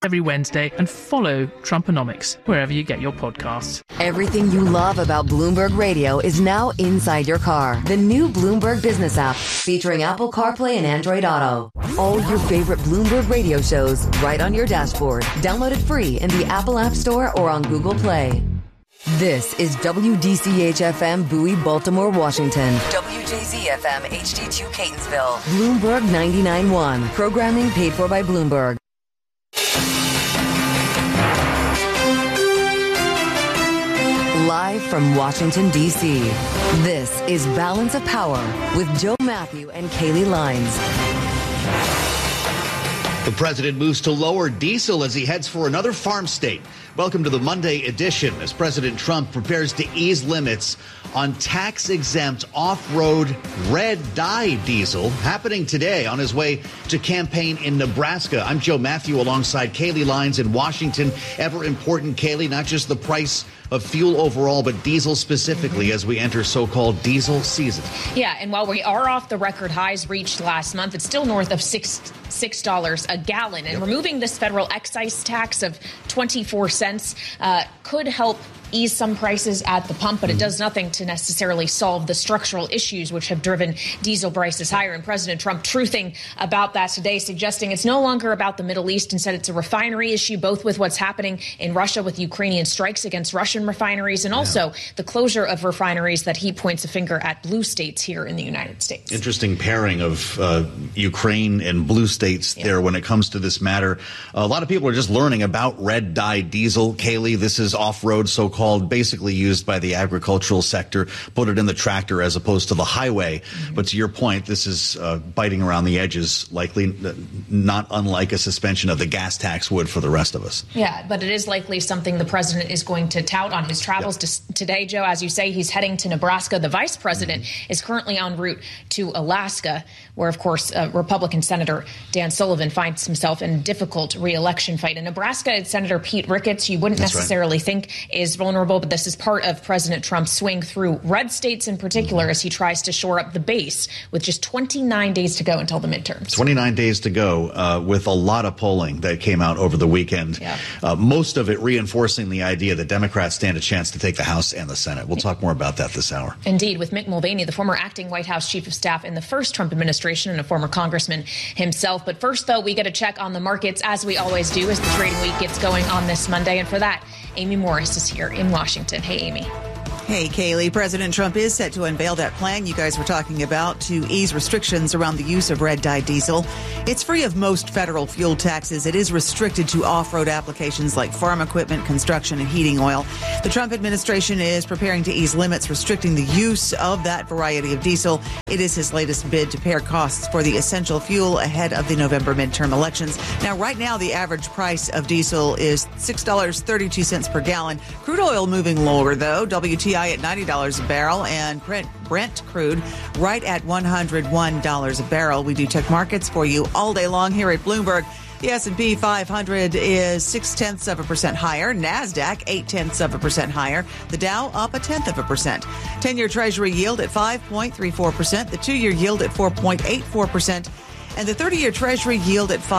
every Wednesday and follow Trumponomics wherever you get your podcasts. Everything you love about Bloomberg Radio is now inside your car. The new Bloomberg Business app featuring Apple CarPlay and Android Auto. All your favorite Bloomberg Radio shows right on your dashboard. Download it free in the Apple App Store or on Google Play. This is WDCH-FM Bowie, Baltimore, Washington. WJZ-FM HD2 Catonsville. Bloomberg 99.1. Programming paid for by Bloomberg. Live from Washington, D.C., this is Balance of Power with Joe Matthew and Kaylee Lines. The president moves to lower diesel as he heads for another farm state. Welcome to the Monday edition as President Trump prepares to ease limits on tax-exempt off-road red dye diesel, happening today on his way to campaign in Nebraska. I'm Joe Matthew alongside Kaylee Lines in Washington. Ever important, Kaylee, not just the price of fuel overall, but diesel specifically as we enter so-called diesel season. Yeah, and while we are off the record highs reached last month, it's still north of $6 a gallon. And removing this federal excise tax of 24 cents could help ease some prices at the pump, but it does nothing to necessarily solve the structural issues which have driven diesel prices higher. And President Trump truthing about that today, suggesting it's no longer about the Middle East. Instead, it's a refinery issue, both with what's happening in Russia with Ukrainian strikes against Russian refineries and also the closure of refineries that he points a finger at blue states here in the United States. Interesting pairing of Ukraine and blue states there when it comes to this matter. A lot of people are just learning about red dye diesel. Kaylee, this is off-road, so-called, basically used by the agricultural sector, put it in the tractor as opposed to the highway. But to your point, this is biting around the edges, likely not unlike a suspension of the gas tax would for the rest of us. Yeah, but it is likely something the president is going to tout on his travels today, Joe. As you say, he's heading to Nebraska. The vice president is currently en route to Alaska, where, of course, Republican Senator Dan Sullivan finds himself in a difficult re-election fight. In Nebraska, it's Senator Pete Ricketts. You wouldn't necessarily think is vulnerable, but this is part of President Trump's swing through red states in particular as he tries to shore up the base with just 29 days to go until the midterms. 29 days to go with a lot of polling that came out over the weekend. Most of it reinforcing the idea that Democrats stand a chance to take the House and the Senate. We'll talk more about that this hour. Indeed, with Mick Mulvaney, the former acting White House chief of staff in the first Trump administration and a former congressman himself. But first, though, we get a check on the markets, as we always do, as the trading week gets going on this Monday. And for that, Amy Morris is here in Washington. Hey, Amy. Hey, Kaylee. President Trump is set to unveil that plan you guys were talking about to ease restrictions around the use of red dye diesel. It's free of most federal fuel taxes. It is restricted to off-road applications like farm equipment, construction, and heating oil. The Trump administration is preparing to ease limits restricting the use of that variety of diesel. It is his latest bid to pare costs for the essential fuel ahead of the November midterm elections. Now, right now, the average price of diesel is $6.32 per gallon. Crude oil moving lower, though. WTI at $90 a barrel and Brent crude right at $101 a barrel. We do check markets for you all day long here at Bloomberg. The S&P 500 is 0.6% higher. NASDAQ 0.8% higher. The Dow up 0.1%. 10-year Treasury yield at 5.34%. The 2-year yield at 4.84%. And the 30-year Treasury yield at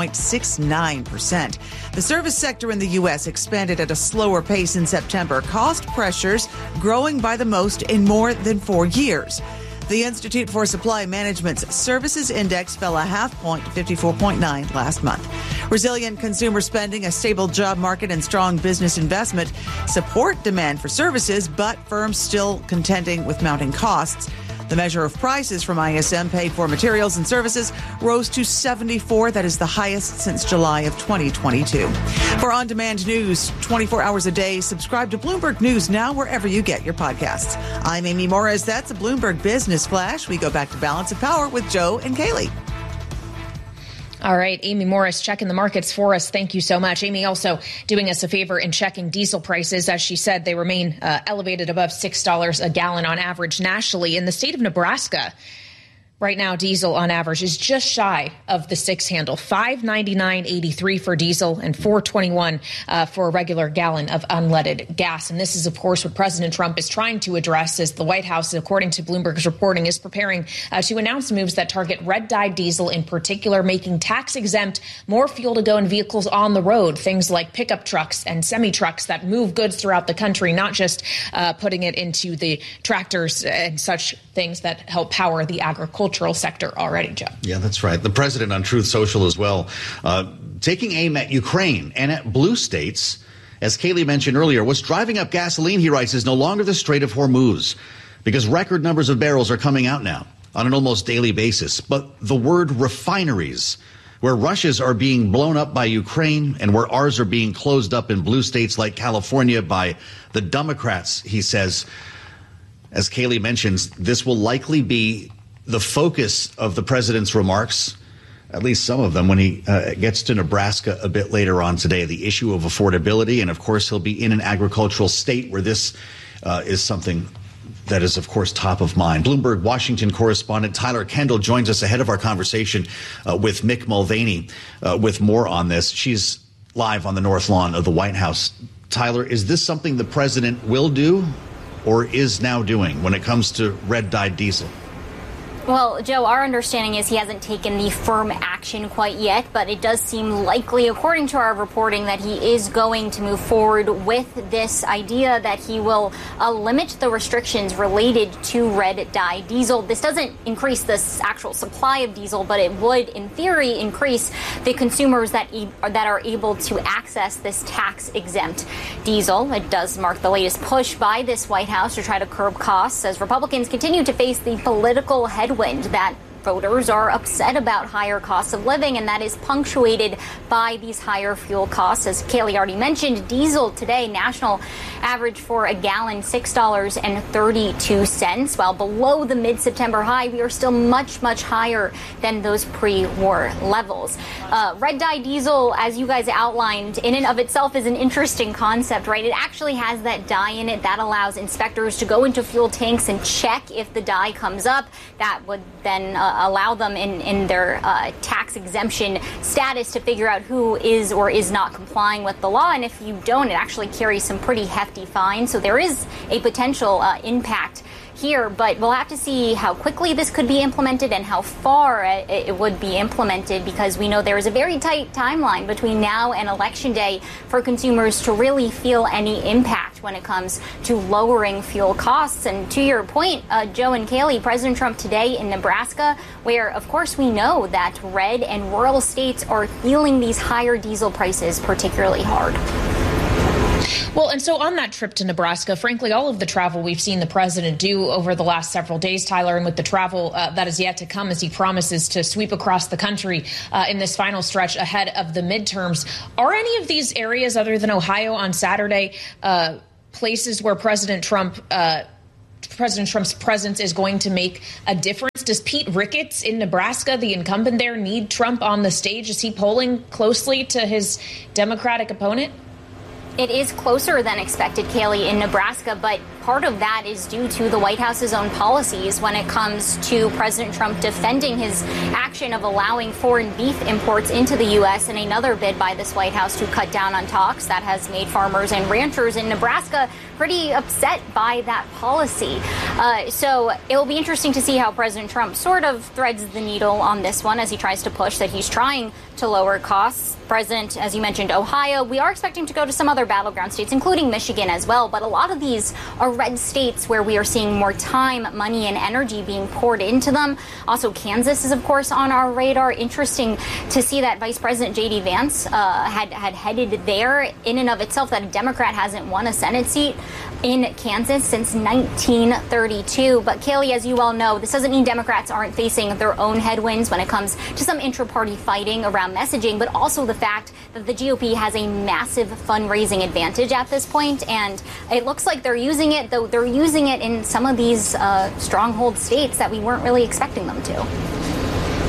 5.69%. The service sector in the U.S. expanded at a slower pace in September. Cost pressures growing by the most in more than 4 years. The Institute for Supply Management's Services Index fell a half point to 54.9 last month. Resilient consumer spending, a stable job market, and strong business investment support demand for services, but firms still contending with mounting costs. The measure of prices from ISM paid for materials and services rose to 74. That is the highest since July of 2022. For on-demand news 24 hours a day, subscribe to Bloomberg News now wherever you get your podcasts. I'm Amy Morris. That's a Bloomberg Business Flash. We go back to Balance of Power with Joe and Kaylee. All right, Amy Morris checking the markets for us. Thank you so much. Amy also doing us a favor in checking diesel prices. As she said, they remain elevated above $6 a gallon on average nationally. In the state of Nebraska, Right now, diesel on average is just shy of the 6 handle, $5.99.83 for diesel and $4.21 for a regular gallon of unleaded gas. And this is, of course, what President Trump is trying to address, as the White House, according to Bloomberg's reporting, is preparing to announce moves that target red-dyed diesel in particular, making tax-exempt more fuel to go in vehicles on the road, things like pickup trucks and semi-trucks that move goods throughout the country, not just putting it into the tractors and such things that help power the agricultural sector already, Joe. Yeah, that's right. The president on Truth Social as well, taking aim at Ukraine and at blue states. As Kayleigh mentioned earlier, what's driving up gasoline, he writes, is no longer the Strait of Hormuz, because record numbers of barrels are coming out now on an almost daily basis. But the word refineries, where Russia's are being blown up by Ukraine and where ours are being closed up in blue states like California by the Democrats, he says, as Kayleigh mentions, this will likely be the focus of the president's remarks, at least some of them, when he gets to Nebraska a bit later on today, the issue of affordability. And of course, he'll be in an agricultural state where this is something that is, of course, top of mind. Bloomberg Washington correspondent Tyler Kendall joins us ahead of our conversation with Mick Mulvaney with more on this. She's live on the North Lawn of the White House. Tyler, is this something the president will do or is now doing when it comes to red-dyed diesel? Well, Joe, our understanding is he hasn't taken the firm action quite yet, but it does seem likely, according to our reporting, that he is going to move forward with this idea that he will limit the restrictions related to red-dyed diesel. This doesn't increase the actual supply of diesel, but it would, in theory, increase the consumers that are able to access this tax-exempt diesel. It does mark the latest push by this White House to try to curb costs as Republicans continue to face the political headwind that voters are upset about higher costs of living, and that is punctuated by these higher fuel costs. As Kayleigh already mentioned, diesel today, national average for a gallon, $6.32, while below the mid-September high. We are still much, much higher than those pre-war levels. Red-dye diesel, as you guys outlined, in and of itself is an interesting concept, right? It actually has that dye in it that allows inspectors to go into fuel tanks and check if the dye comes up. That would then allow them in their tax exemption status to figure out who is or is not complying with the law. And if you don't, it actually carries some pretty hefty fines. So there is a potential impact here, but we'll have to see how quickly this could be implemented and how far it would be implemented, because we know there is a very tight timeline between now and Election Day for consumers to really feel any impact when it comes to lowering fuel costs. And to your point, Joe and Kayleigh, President Trump today in Nebraska, where, of course, we know that red and rural states are feeling these higher diesel prices particularly hard. Well, and so on that trip to Nebraska, frankly, all of the travel we've seen the president do over the last several days, Tyler, and with the travel that is yet to come as he promises to sweep across the country in this final stretch ahead of the midterms, are any of these areas other than Ohio on Saturday places where President Trump's presence is going to make a difference? Does Pete Ricketts in Nebraska, the incumbent there, need Trump on the stage? Is he polling closely to his Democratic opponent? It is closer than expected, Kayleigh, in Nebraska, but part of that is due to the White House's own policies when it comes to President Trump defending his action of allowing foreign beef imports into the U.S. in another bid by this White House to cut down on talks that has made farmers and ranchers in Nebraska pretty upset by that policy. So it will be interesting to see how President Trump sort of threads the needle on this one as he tries to push that he's trying to lower costs. President, as you mentioned, Ohio, we are expecting to go to some other battleground states, including Michigan as well. But a lot of these are red states where we are seeing more time, money, and energy being poured into them. Also, Kansas is, of course, on our radar. Interesting to see that Vice President J.D. Vance had headed there. In and of itself, that a Democrat hasn't won a Senate seat in Kansas since 1932. But Kayleigh, as you well know, this doesn't mean Democrats aren't facing their own headwinds when it comes to some intra-party fighting around messaging, but also the fact that the GOP has a massive fundraising advantage at this point, and it looks like they're using it, though they're using it in some of these stronghold states that we weren't really expecting them to.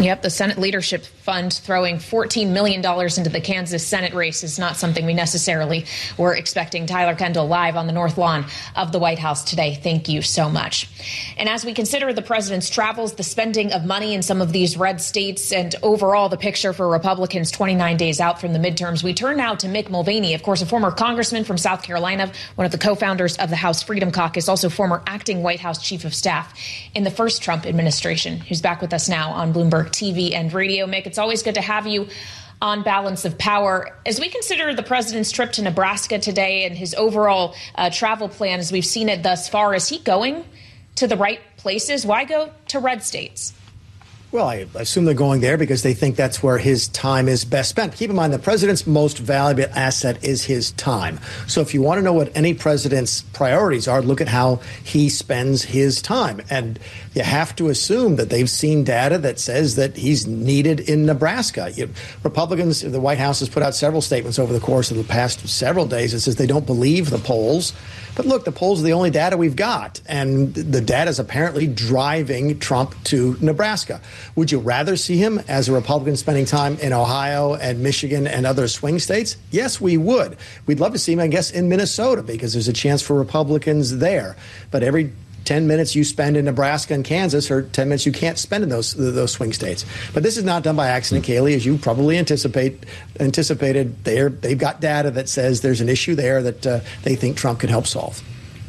Yep, the Senate Leadership Fund throwing $14 million into the Kansas Senate race is not something we necessarily were expecting. Tyler Kendall live on the North Lawn of the White House today. Thank you so much. And as we consider the president's travels, the spending of money in some of these red states, and overall the picture for Republicans 29 days out from the midterms, we turn now to Mick Mulvaney, of course, a former congressman from South Carolina, one of the co-founders of the House Freedom Caucus, also former acting White House chief of staff in the first Trump administration, who's back with us now on Bloomberg TV and radio. Mick, it's always good to have you on Balance of Power. As we consider the president's trip to Nebraska today and his overall travel plan as we've seen it thus far, is he going to the right places? Why go to red states? Well, I assume they're going there because they think that's where his time is best spent. Keep in mind, the president's most valuable asset is his time. So if you want to know what any president's priorities are, look at how he spends his time. And you have to assume that they've seen data that says that he's needed in Nebraska. Republicans, the White House has put out several statements over the course of the past several days that says they don't believe the polls. But look, the polls are the only data we've got, and the data is apparently driving Trump to Nebraska. Would you rather see him as a Republican spending time in Ohio and Michigan and other swing states? Yes, we would. We'd love to see him, I guess, in Minnesota because there's a chance for Republicans there. But every 10 minutes you spend in Nebraska and Kansas or 10 minutes you can't spend in those swing states. But this is not done by accident, Kayleigh. As you probably anticipated, they've got data that says there's an issue there that they think Trump can help solve.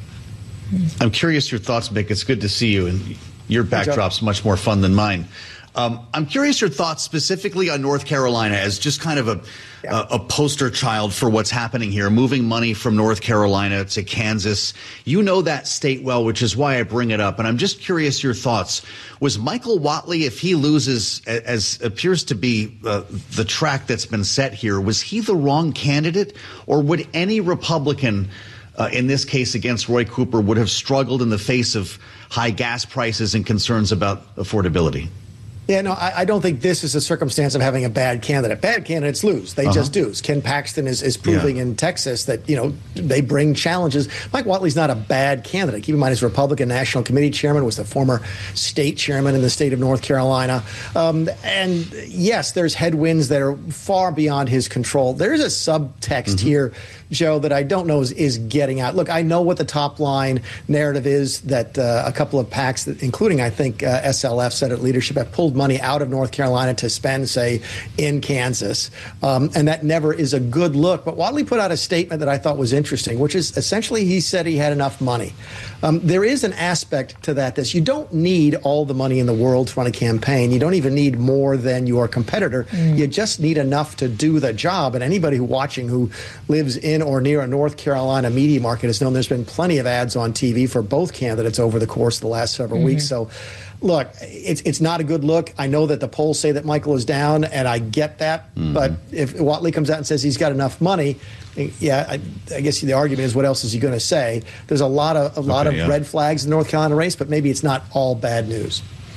I'm curious your thoughts, Mick. It's good to see you, and your backdrop's much more fun than mine. I'm curious your thoughts specifically on North Carolina as just kind of a poster child for what's happening here, moving money from North Carolina to Kansas. You know that state well, which is why I bring it up. And I'm just curious your thoughts. Was Michael Whatley, if he loses, as appears to be the track that's been set here, was he the wrong candidate? Or would any Republican, in this case against Roy Cooper, would have struggled in the face of high gas prices and concerns about affordability? Yeah, no, I don't think this is a circumstance of having a bad candidate. Bad candidates lose. They just do. Ken Paxton is proving in Texas that, they bring challenges. Mike Whatley's not a bad candidate. Keep in mind, he's Republican National Committee chairman, was the former state chairman in the state of North Carolina. And yes, there's headwinds that are far beyond his control. There's a subtext here, Joe, that I don't know is getting out. Look, I know what the top line narrative is that a couple of PACs, including, I think, SLF, Senate Leadership, have pulled money out of North Carolina to spend, say, in Kansas. And that never is a good look. But Whatley put out a statement that I thought was interesting, which is essentially he said he had enough money. There is an aspect to that you don't need all the money in the world to run a campaign. You don't even need more than your competitor. You just need enough to do the job. And anybody watching who lives in or near a North Carolina media market has known there's been plenty of ads on TV for both candidates over the course of the last several weeks. So, look, it's not a good look. I know that the polls say that Michael is down, and I get that. But if Whatley comes out and says he's got enough money, I guess the argument is, what else is he going to say? There's a lot of red flags in the North Carolina race, but maybe it's not all bad news.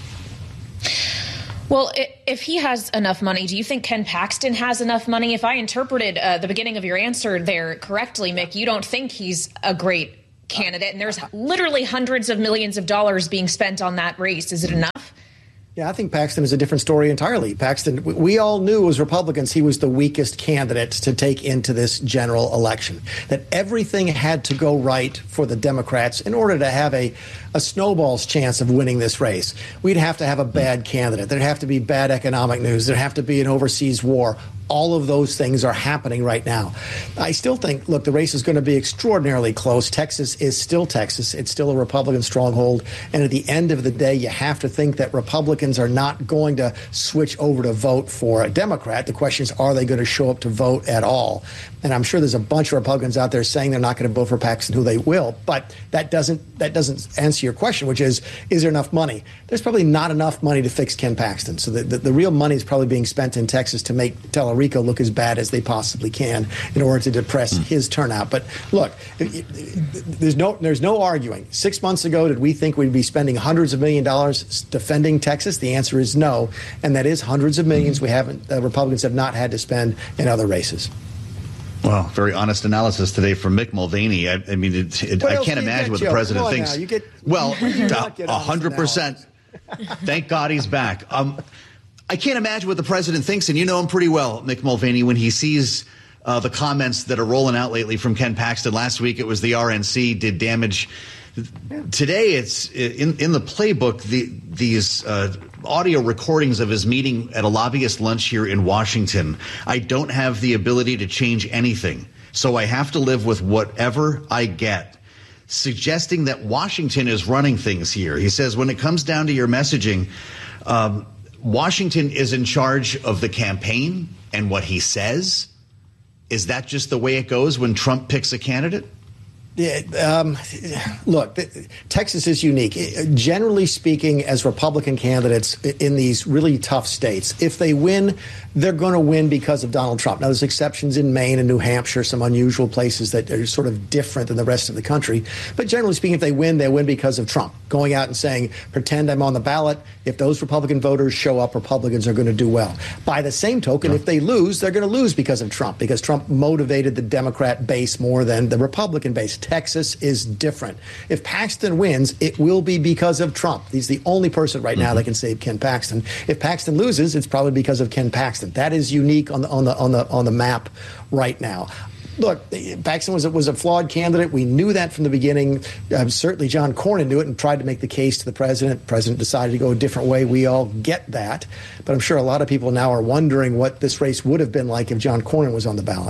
Well, if he has enough money, do you think Ken Paxton has enough money? If I interpreted the beginning of your answer there correctly, Mick, you don't think he's a great candidate, and there's literally hundreds of millions of dollars being spent on that race. Is it enough? Yeah, I think Paxton is a different story entirely. Paxton, we all knew as Republicans he was the weakest candidate to take into this general election, that everything had to go right for the Democrats in order to have a snowball's chance of winning this race. We'd have to have a bad candidate. There'd have to be bad economic news. There'd have to be an overseas war. All of those things are happening right now. I still think, look, the race is going to be extraordinarily close. Texas is still Texas. It's still a Republican stronghold. And at the end of the day, you have to think that Republicans are not going to switch over to vote for a Democrat. The question is, are they going to show up to vote at all? And I'm sure there's a bunch of Republicans out there saying they're not going to vote for Paxton, who they will. But that doesn't answer your question, which is there enough money? There's probably not enough money to fix Ken Paxton. So the real money is probably being spent in Texas to make Tellerico look as bad as they possibly can in order to depress his turnout. But look, there's no arguing. 6 months ago, did we think we'd be spending hundreds of $millions defending Texas? The answer is no, and that is hundreds of millions Republicans have not had to spend in other races. Well, very honest analysis today from Mick Mulvaney. I mean, I can't imagine what the president thinks. 100%. Thank God he's back. I can't imagine what the president thinks, and you know him pretty well, Mick Mulvaney, when he sees the comments that are rolling out lately from Ken Paxton. Last week it was the RNC did damage. Today it's in the playbook, these audio recordings of his meeting at a lobbyist lunch here in Washington. I don't have the ability to change anything, so I have to live with whatever I get. Suggesting that Washington is running things here. He says when it comes down to your messaging, Washington is in charge of the campaign and what he says. Is that just the way it goes when Trump picks a candidate? Yeah, look, Texas is unique. Generally speaking, as Republican candidates in these really tough states, if they win, they're going to win because of Donald Trump. Now, there's exceptions in Maine and New Hampshire, some unusual places that are sort of different than the rest of the country. But generally speaking, if they win because of Trump. Going out and saying, pretend I'm on the ballot. If those Republican voters show up, Republicans are going to do well. By the same token, if they lose, they're going to lose because of Trump, because Trump motivated the Democrat base more than the Republican base. Texas is different. If Paxton wins, it will be because of Trump. He's the only person right now that can save Ken Paxton. If Paxton loses, it's probably because of Ken Paxton. That is unique on the map right now. Look, Paxton was a flawed candidate. We knew that from the beginning. Certainly John Cornyn knew it and tried to make the case to the president. The president decided to go a different way. We all get that. But I'm sure a lot of people now are wondering what this race would have been like if John Cornyn was on the ballot.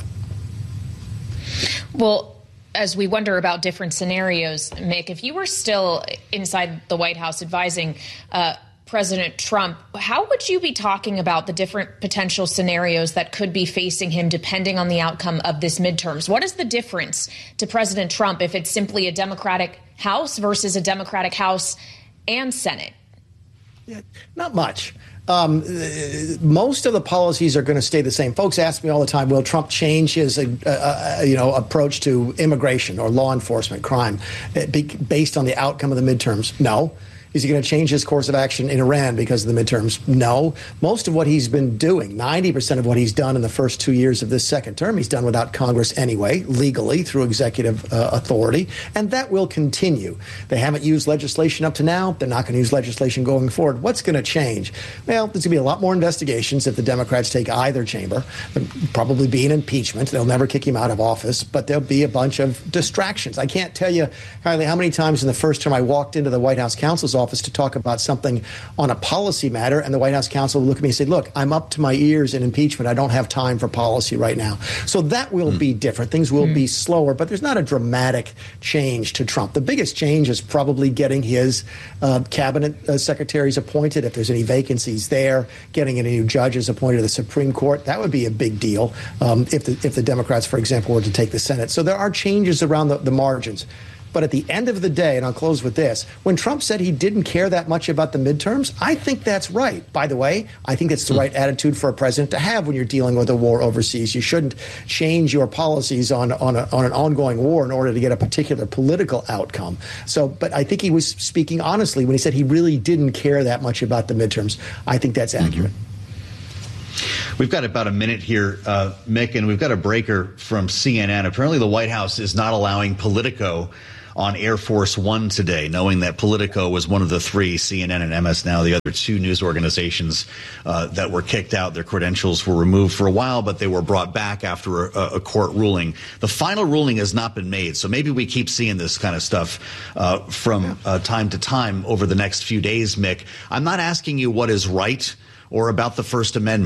Well, as we wonder about different scenarios, Mick, if you were still inside the White House advising President Trump, how would you be talking about the different potential scenarios that could be facing him depending on the outcome of this midterms? What is the difference to President Trump if it's simply a Democratic House versus a Democratic House and Senate? Yeah, not much. Most of the policies are going to stay the same. Folks ask me all the time, will Trump change his approach to immigration or law enforcement crime based on the outcome of the midterms? No. Is he going to change his course of action in Iran because of the midterms? No. Most of what he's been doing, 90% of what he's done in the first 2 years of this second term, he's done without Congress anyway, legally through executive authority, and that will continue. They haven't used legislation up to now. They're not going to use legislation going forward. What's going to change? Well, there's going to be a lot more investigations if the Democrats take either chamber. There'll probably be an impeachment. They'll never kick him out of office, but there'll be a bunch of distractions. I can't tell you, Kylie, how many times in the first term I walked into the White House counsel's office to talk about something on a policy matter, and the White House counsel would look at me and say, look, I'm up to my ears in impeachment. I don't have time for policy right now. So that will be different. Things will be slower, but there's not a dramatic change to Trump. The biggest change is probably getting his cabinet secretaries appointed, if there's any vacancies there, getting any new judges appointed to the Supreme Court. That would be a big deal if the Democrats, for example, were to take the Senate. So there are changes around the margins. But at the end of the day, and I'll close with this, when Trump said he didn't care that much about the midterms, I think that's right. By the way, I think it's the right attitude for a president to have when you're dealing with a war overseas. You shouldn't change your policies on an ongoing war in order to get a particular political outcome. So, but I think he was speaking honestly when he said he really didn't care that much about the midterms. I think that's accurate. We've got about a minute here, Mick, and we've got a breaker from CNN. Apparently the White House is not allowing Politico on Air Force One today, knowing that Politico was one of the three, CNN and MS Now, the other two news organizations that were kicked out. Their credentials were removed for a while, but they were brought back after a court ruling. The final ruling has not been made, so maybe we keep seeing this kind of stuff from time to time over the next few days, Mick. I'm not asking you what is right or about the First Amendment.